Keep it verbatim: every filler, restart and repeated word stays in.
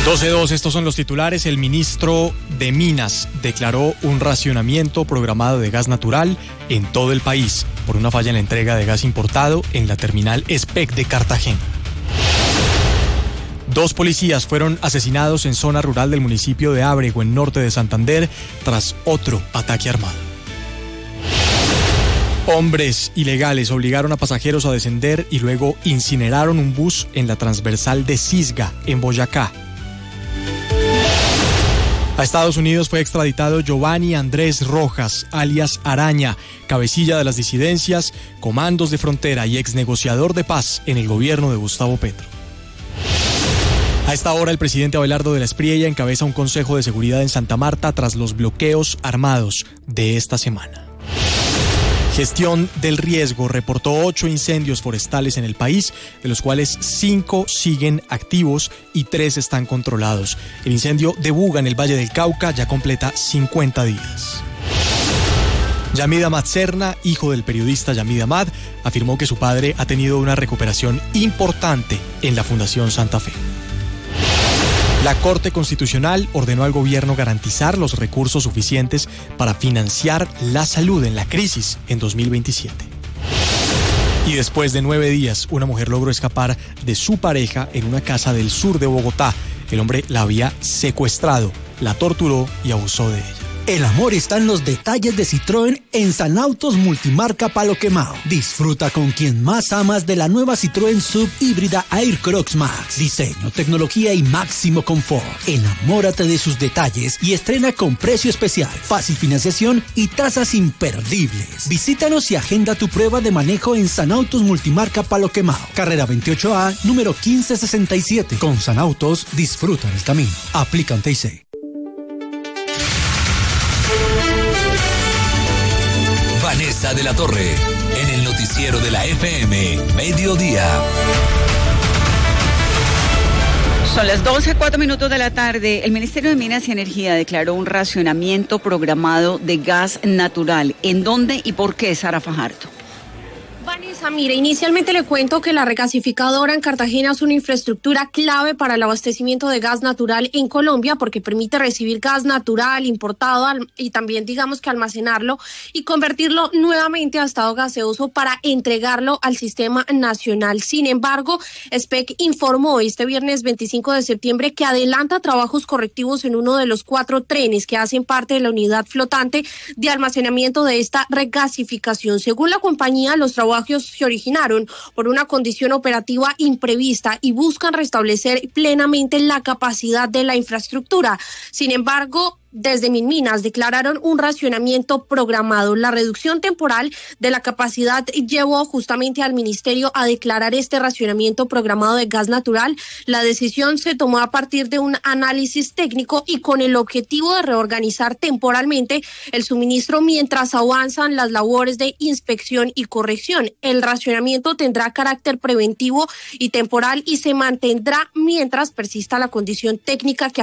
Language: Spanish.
doce dos, estos son los titulares. El ministro de Minas declaró un racionamiento programado de gas natural en todo el país por una falla en la entrega de gas importado en la terminal SPEC de Cartagena. Dos policías fueron asesinados en zona rural del municipio de Ábrego, en norte de Santander, tras otro ataque armado. Hombres ilegales obligaron a pasajeros a descender y luego incineraron un bus en la transversal de Cisga, en Boyacá. A Estados Unidos fue extraditado Giovanni Andrés Rojas, alias Araña, cabecilla de las disidencias, comandos de frontera y exnegociador de paz en el gobierno de Gustavo Petro. A esta hora, el presidente Abelardo de la Espriella encabeza un consejo de seguridad en Santa Marta tras los bloqueos armados de esta semana. Gestión del Riesgo reportó ocho incendios forestales en el país, de los cuales cinco siguen activos y tres están controlados. El incendio de Buga, en el Valle del Cauca, ya completa cincuenta días. Yamid Amad Serna, hijo del periodista Yamid Amad, afirmó que su padre ha tenido una recuperación importante en la Fundación Santa Fe. La Corte Constitucional ordenó al gobierno garantizar los recursos suficientes para financiar la salud en la crisis en dos mil veintisiete. Y después de nueve días, una mujer logró escapar de su pareja en una casa del sur de Bogotá. El hombre la había secuestrado, la torturó y abusó de ella. El amor está en los detalles de Citroën en Sanautos Multimarca Palo Quemado. Disfruta con quien más amas de la nueva Citroën Sub híbrida Aircross Max. Diseño, tecnología y máximo confort. Enamórate de sus detalles y estrena con precio especial, fácil financiación y tasas imperdibles. Visítanos y agenda tu prueba de manejo en Sanautos Multimarca Palo Quemado. Carrera veintiocho A, número quince sesenta y siete. Con Sanautos, disfruta el camino. Aplican T I C. Vanessa de la Torre, en el noticiero de la F M, Mediodía. Son las doce, cuatro minutos de la tarde. El Ministerio de Minas y Energía declaró un racionamiento programado de gas natural. ¿En dónde y por qué, Sara Fajardo? Vanessa, mire, inicialmente le cuento que la regasificadora en Cartagena es una infraestructura clave para el abastecimiento de gas natural en Colombia, porque permite recibir gas natural importado y también, digamos, que almacenarlo y convertirlo nuevamente a estado gaseoso para entregarlo al sistema nacional. Sin embargo, SPEC informó este viernes veinticinco de septiembre que adelanta trabajos correctivos en uno de los cuatro trenes que hacen parte de la unidad flotante de almacenamiento de esta regasificación. Según la compañía, los trabajos se originaron por una condición operativa imprevista y buscan restablecer plenamente la capacidad de la infraestructura. Sin embargo, desde Minminas declararon un racionamiento programado. La reducción temporal de la capacidad llevó justamente al ministerio a declarar este racionamiento programado de gas natural. La decisión se tomó a partir de un análisis técnico y con el objetivo de reorganizar temporalmente el suministro mientras avanzan las labores de inspección y corrección. El racionamiento tendrá carácter preventivo y temporal y se mantendrá mientras persista la condición técnica que